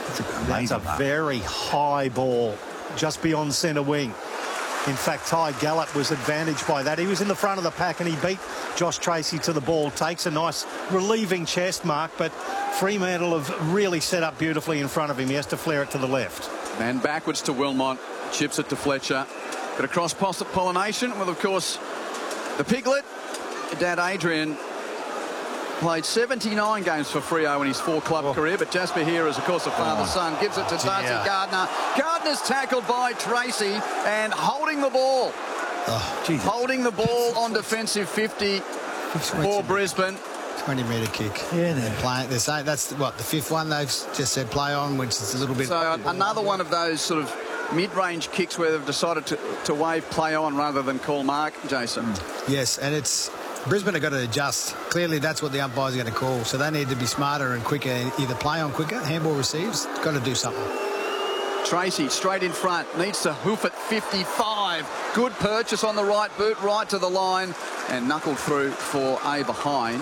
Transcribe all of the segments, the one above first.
That's a very high ball, just beyond centre wing. In fact, Ty Gallop was advantaged by that. He was in the front of the pack and he beat Josh Tracy to the ball. Takes a nice relieving chest mark, but Fremantle have really set up beautifully in front of him. He has to flare it to the left. And backwards to Wilmot, chips it to Fletcher. Got a cross pollination with, of course, the Piglet. Dad Adrian played 79 games for Freo in his 4-club career, but Jasper here is, of course, a father-son. Gives it to Darcy Gardner. Gardner's tackled by Tracy and holding the ball. Holding the ball on defensive 50 for Brisbane. 20-metre kick. Yeah, they're playing. They're saying that's what the 5th one they've just said play on, which is a little bit. So another one of those sort of mid-range kicks where they've decided to wave play on rather than call mark, Jason. Yes, and it's Brisbane have got to adjust. Clearly, that's what the umpires are going to call. So they need to be smarter and quicker. Either play on quicker, handball receives. Got to do something. Tracy straight in front, needs to hoof it 55. Good purchase on the right boot, right to the line, and knuckled through for a behind.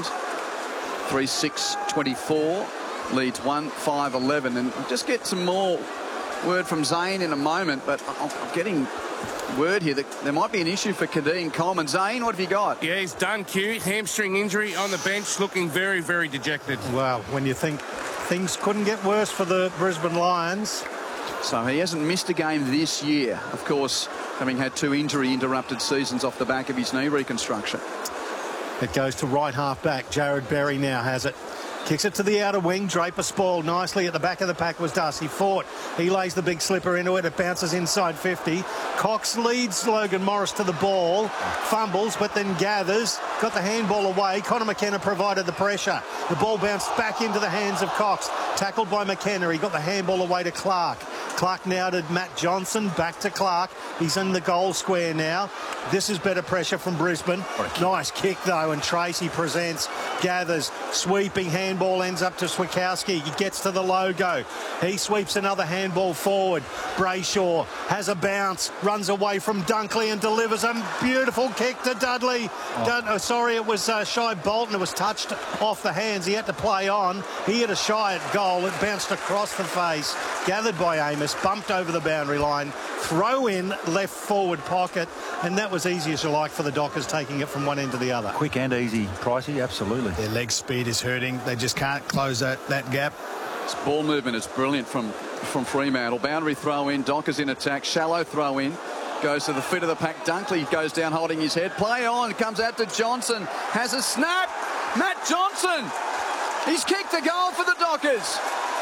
3-6-24 leads 1-5-11, and we'll just get some more word from Zane in a moment, but I'm getting word here that there might be an issue for Kadeem Coleman. Zane, what have you got? Yeah, he's done, Q. Hamstring injury on the bench, looking very, very dejected. Well, when you think things couldn't get worse for the Brisbane Lions. So he hasn't missed a game this year, of course, having had 2 injury-interrupted seasons off the back of his knee reconstruction. It goes to right half-back. Jared Berry now has it. Kicks it to the outer wing. Draper spoiled nicely. At the back of the pack was Darcy Fort. He lays the big slipper into it. It bounces inside 50. Cox leads Logan Morris to the ball. Fumbles, but then gathers. Got the handball away. Connor McKenna provided the pressure. The ball bounced back into the hands of Cox. Tackled by McKenna. He got the handball away to Clark. Clark now to Matt Johnson. Back to Clark. He's in the goal square now. This is better pressure from Brisbane. Nice kick, though, and Tracy presents. Gathers. Sweeping handball ends up to Switkowski. He gets to the logo. He sweeps another handball forward. Brayshaw has a bounce. Runs away from Dunkley and delivers a beautiful kick to Dudley. Sorry, it was Shy Bolton. It was touched off the hands. He had to play on. He hit a shy at goal. It bounced across the face. Gathered by Amos. Bumped over the boundary line. Throw in left forward pocket. And that was easy as you like for the Dockers, taking it from one end to the other. Quick and easy, Pricey, absolutely. Their leg speed is hurting. They just can't close that gap. This ball movement is brilliant from Fremantle. Boundary throw in. Dockers in attack. Shallow throw in. Goes to the feet of the pack. Dunkley goes down holding his head. Play on. Comes out to Johnson. Has a snap. Matt Johnson. He's kicked a goal for the Dockers.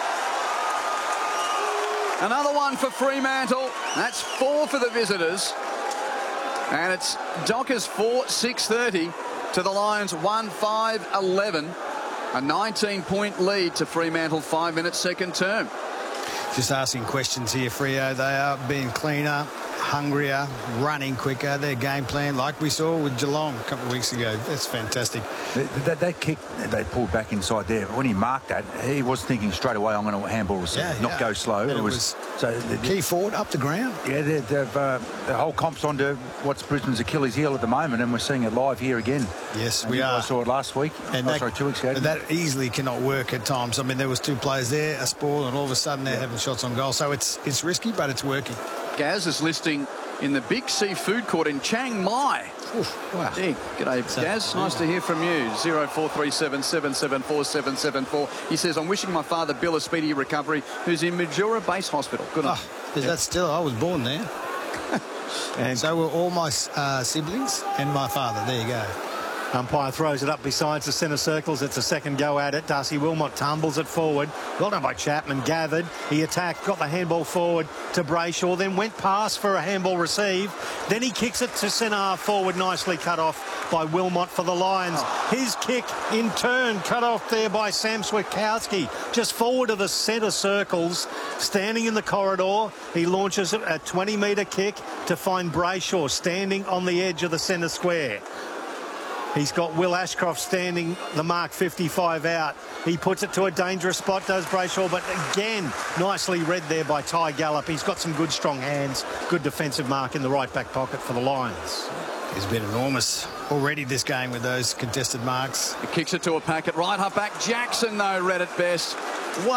Another one for Fremantle. That's 4 for the visitors. And it's Dockers 4, 6:30 to the Lions 1-5-11. A 19-point lead to Fremantle, 5 minutes second term. Just asking questions here, Freo. They are being cleaner, hungrier, running quicker. Their game plan, like we saw with Geelong a couple of weeks ago. That's fantastic. That kick they pulled back inside there. When he marked that, he was thinking straight away, I'm going to handball receive, not go slow. It was so key forward up the ground. Yeah, the whole comp's onto what's Brisbane's Achilles heel at the moment, and we're seeing it live here again. Yes, we are. I saw it last week. And 2 weeks ago. That easily cannot work at times. I mean, there was 2 players there, a spoil, and all of a sudden they're having shots on goal. So it's risky, but it's working. Gaz is listing in the Big C Food Court in Chiang Mai. Wow. Gee, g'day, Gaz. Nice to hear from you. 0437 774 774. He says, I'm wishing my father Bill a speedy recovery, who's in Majura Base Hospital. Good on. Is that still? I was born there. And so were all my siblings and my father. There you go. Umpire throws it up besides the centre circles. It's a second go at it. Darcy Wilmot tumbles it forward. Well done by Chapman. Gathered. He attacked. Got the handball forward to Brayshaw. Then went past for a handball receive. Then he kicks it to centre half forward. Nicely cut off by Wilmot for the Lions. His kick in turn cut off there by Sam Switkowski. Just forward of the centre circles. Standing in the corridor. He launches a 20-metre kick to find Brayshaw standing on the edge of the centre square. He's got Will Ashcroft standing the mark 55 out. He puts it to a dangerous spot, does Brayshaw, but again, nicely read there by Ty Gallop. He's got some good, strong hands, good defensive mark in the right back pocket for the Lions. He's been enormous already this game with those contested marks. He kicks it to a packet. Right half back. Jackson, though, read it best.